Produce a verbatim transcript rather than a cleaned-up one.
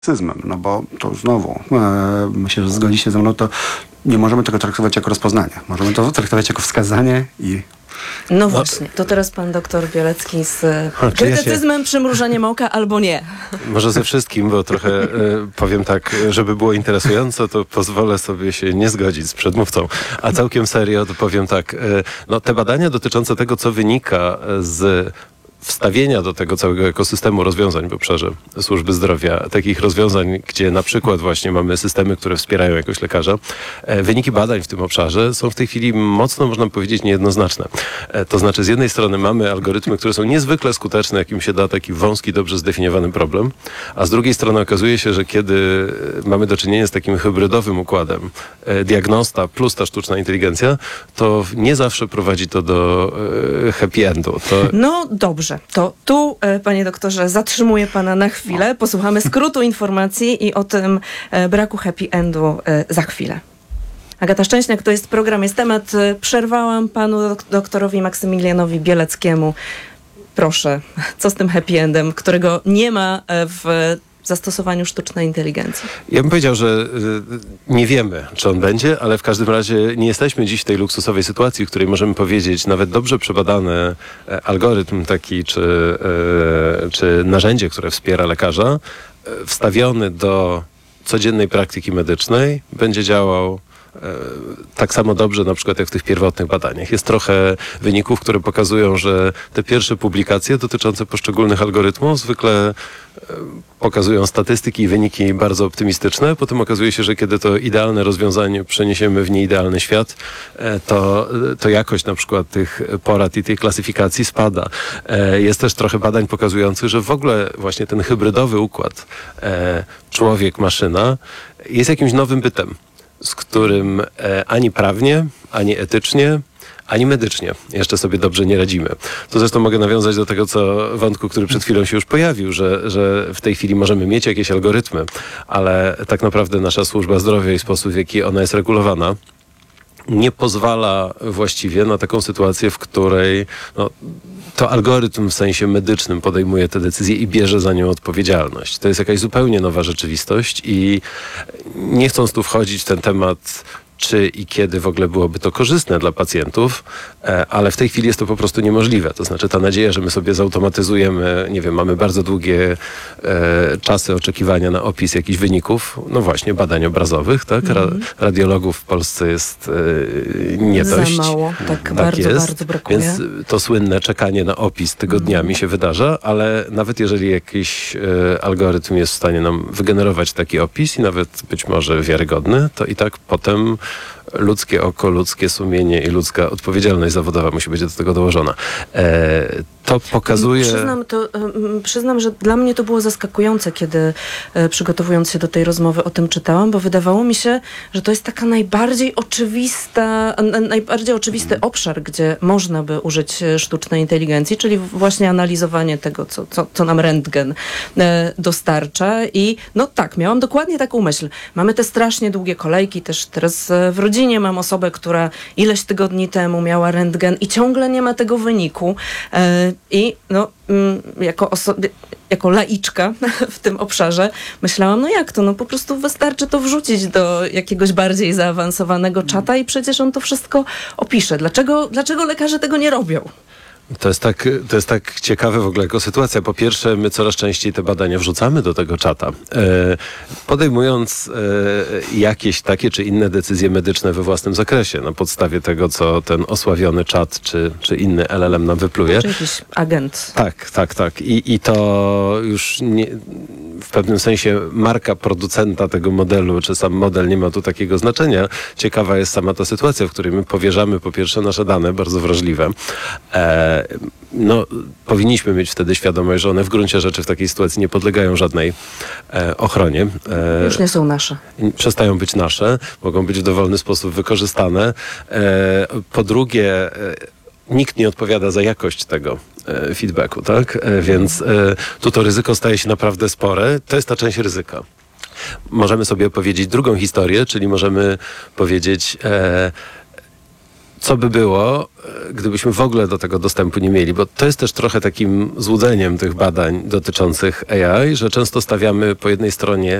Cyzmem, no bo to znowu, e, myślę, że zgodzi się ze mną, to nie możemy tego traktować jako rozpoznanie. Możemy to traktować jako wskazanie i... No właśnie, to teraz pan doktor Bielecki z A, krytycyzmem, ja się... przymrużeniem oka albo nie. Może ze wszystkim, bo trochę e, powiem tak, żeby było interesująco, to pozwolę sobie się nie zgodzić z przedmówcą. A całkiem serio to powiem tak, e, no te badania dotyczące tego, co wynika z wstawienia do tego całego ekosystemu rozwiązań w obszarze służby zdrowia, takich rozwiązań, gdzie na przykład właśnie mamy systemy, które wspierają jakoś lekarza. E, wyniki badań w tym obszarze są w tej chwili mocno, można powiedzieć, niejednoznaczne. E, to znaczy z jednej strony mamy algorytmy, które są niezwykle skuteczne, jakim się da taki wąski, dobrze zdefiniowany problem, a z drugiej strony okazuje się, że kiedy mamy do czynienia z takim hybrydowym układem, e, diagnosta plus ta sztuczna inteligencja, to nie zawsze prowadzi to do e, happy endu. To... No dobrze. To tu, panie doktorze, zatrzymuję pana na chwilę. Posłuchamy skrótu informacji i o tym braku happy endu za chwilę. Agata Szczęśniak, to jest program, jest temat. Przerwałam panu doktorowi Maksymilianowi Bieleckiemu. Proszę, co z tym happy endem, którego nie ma w zastosowaniu sztucznej inteligencji? Ja bym powiedział, że y, nie wiemy, czy on będzie, ale w każdym razie nie jesteśmy dziś w tej luksusowej sytuacji, w której możemy powiedzieć, nawet dobrze przebadany e, algorytm taki, czy, e, czy narzędzie, które wspiera lekarza, e, wstawiony do codziennej praktyki medycznej, będzie działał tak samo dobrze na przykład jak w tych pierwotnych badaniach. Jest trochę wyników, które pokazują, że te pierwsze publikacje dotyczące poszczególnych algorytmów zwykle pokazują statystyki i wyniki bardzo optymistyczne. Potem okazuje się, że kiedy to idealne rozwiązanie przeniesiemy w nieidealny świat, to, to jakość na przykład tych porad i tej klasyfikacji spada. Jest też trochę badań pokazujących, że w ogóle właśnie ten hybrydowy układ człowiek-maszyna jest jakimś nowym bytem, z którym e, ani prawnie, ani etycznie, ani medycznie jeszcze sobie dobrze nie radzimy. To zresztą mogę nawiązać do tego, co wątku, który przed chwilą się już pojawił, że, że w tej chwili możemy mieć jakieś algorytmy, ale tak naprawdę nasza służba zdrowia i sposób, w jaki ona jest regulowana, nie pozwala właściwie na taką sytuację, w której no, to algorytm w sensie medycznym podejmuje tę decyzję i bierze za nią odpowiedzialność. To jest jakaś zupełnie nowa rzeczywistość i nie chcąc tu wchodzić w ten temat, czy i kiedy w ogóle byłoby to korzystne dla pacjentów, ale w tej chwili jest to po prostu niemożliwe. To znaczy ta nadzieja, że my sobie zautomatyzujemy, nie wiem, mamy bardzo długie e, czasy oczekiwania na opis jakichś wyników, no właśnie badań obrazowych, tak? Ra, radiologów w Polsce jest e, nie dość. Za mało, tak, tak bardzo, jest. bardzo brakuje. Więc to słynne czekanie na opis tygodniami mm. się wydarza, ale nawet jeżeli jakiś e, algorytm jest w stanie nam wygenerować taki opis i nawet być może wiarygodny, to i tak potem ludzkie oko, ludzkie sumienie i ludzka odpowiedzialność zawodowa musi być do tego dołożona. E, to pokazuje... Przyznam, to, um, przyznam, że dla mnie to było zaskakujące, kiedy e, przygotowując się do tej rozmowy o tym czytałam, bo wydawało mi się, że to jest taka najbardziej oczywista, n- najbardziej oczywisty obszar, gdzie można by użyć sztucznej inteligencji, czyli właśnie analizowanie tego, co, co, co nam rentgen e, dostarcza. I no tak, miałam dokładnie taką myśl. Mamy te strasznie długie kolejki, też teraz e, w rodzinie mam osobę, która ileś tygodni temu miała rentgen i ciągle nie ma tego wyniku. E, I no, jako, oso- jako laiczka w tym obszarze myślałam, no jak to? No po prostu wystarczy to wrzucić do jakiegoś bardziej zaawansowanego czata i przecież on to wszystko opisze. Dlaczego, dlaczego lekarze tego nie robią? To jest, tak, to jest tak ciekawe w ogóle jako sytuacja. Po pierwsze, my coraz częściej te badania wrzucamy do tego czata, e, podejmując e, jakieś takie czy inne decyzje medyczne we własnym zakresie, na podstawie tego, co ten osławiony czat czy, czy inny L L M nam wypluje. Czy jakiś agent. Tak, tak, tak. I, i to już nie, w pewnym sensie marka producenta tego modelu, czy sam model nie ma tu takiego znaczenia. Ciekawa jest sama ta sytuacja, w której my powierzamy po pierwsze nasze dane, bardzo wrażliwe, e, no, powinniśmy mieć wtedy świadomość, że one w gruncie rzeczy w takiej sytuacji nie podlegają żadnej e, ochronie. E, Już nie są nasze. Przestają być nasze, mogą być w dowolny sposób wykorzystane. E, po drugie, e, nikt nie odpowiada za jakość tego e, feedbacku, tak? E, więc e, tu to ryzyko staje się naprawdę spore. To jest ta część ryzyka. Możemy sobie opowiedzieć drugą historię, czyli możemy powiedzieć... E, co by było, e, gdybyśmy w ogóle do tego dostępu nie mieli, bo to jest też trochę takim złudzeniem tych badań dotyczących A I, że często stawiamy po jednej stronie